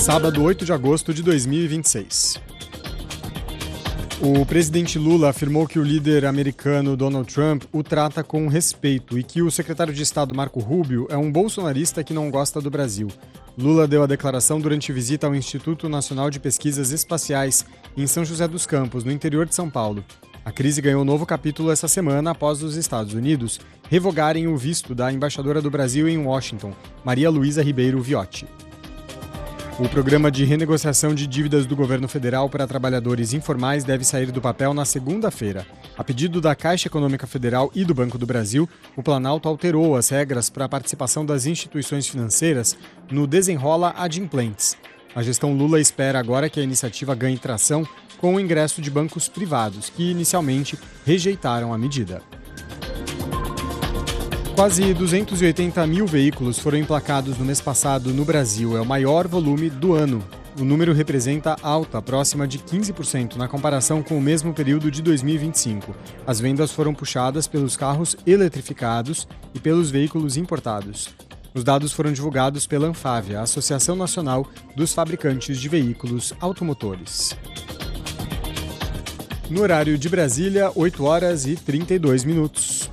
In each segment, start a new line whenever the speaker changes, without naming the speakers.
Sábado, 8 de agosto de 2026. O presidente Lula afirmou que o líder americano Donald Trump o trata com respeito e que o secretário de Estado Marco Rubio é um bolsonarista que não gosta do Brasil. Lula deu a declaração durante visita ao Instituto Nacional de Pesquisas Espaciais em São José dos Campos, no interior de São Paulo. A crise ganhou um novo capítulo essa semana após os Estados Unidos revogarem o visto da embaixadora do Brasil em Washington, Maria Luísa Ribeiro Viotti. O programa de renegociação de dívidas do governo federal para trabalhadores informais deve sair do papel na segunda-feira. A pedido da Caixa Econômica Federal e do Banco do Brasil, o Planalto alterou as regras para a participação das instituições financeiras no Desenrola Adimplentes. A gestão Lula espera agora que a iniciativa ganhe tração com o ingresso de bancos privados, que inicialmente rejeitaram a medida. Quase 280 mil veículos foram emplacados no mês passado no Brasil. É o maior volume do ano. O número representa alta próxima de 15% na comparação com o mesmo período de 2025. As vendas foram puxadas pelos carros eletrificados e pelos veículos importados. Os dados foram divulgados pela Anfávia, a Associação Nacional dos Fabricantes de Veículos Automotores. No horário de Brasília, 8 horas e 32 minutos.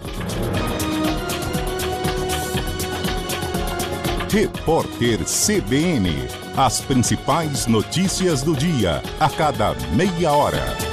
Repórter CBN. As principais notícias do dia, a cada meia hora.